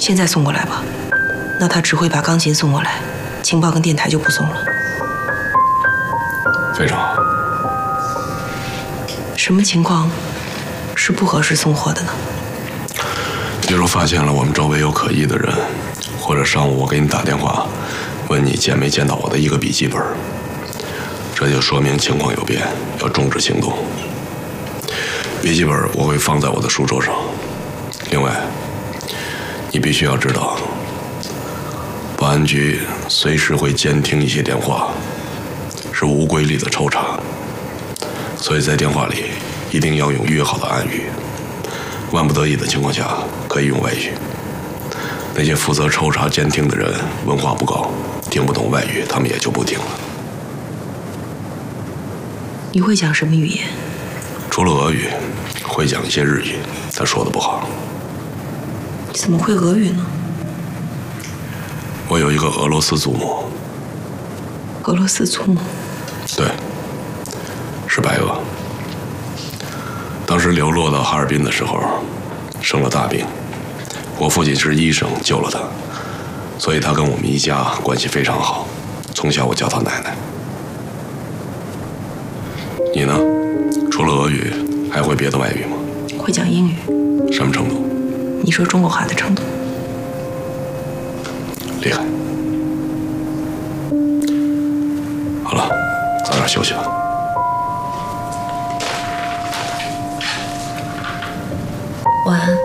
现在送过来吧。那他只会把钢琴送过来，情报跟电台就不送了。 非常好。 什么情况是不合适送货的呢？ 比如发现了我们周围有可疑的人，或者上午我给你打电话，问你见没见到我的一个笔记本，这就说明情况有变，要终止行动。笔记本我会放在我的书桌上。另外，你必须要知道，保安局随时会监听一些电话，是无规律的抽查，所以在电话里一定要用约好的暗语，万不得已的情况下可以用外语。那些负责抽查监听的人文化不高，听不懂外语，他们也就不听了。 你会讲什么语言？ 除了俄语，会讲一些日语，但说的不好。 你怎么会俄语呢？ 我有一个俄罗斯祖母。 俄罗斯祖母？ 对，是白俄。当时流落到哈尔滨的时候，生了大病，我父亲是医生救了他，所以他跟我们一家关系非常好，从小我叫他奶奶。你呢？除了俄语，还会别的外语吗？ 会讲英语。 什么程度？ 你说中国话的程度。 厉害。好了，早点休息吧。 晚安。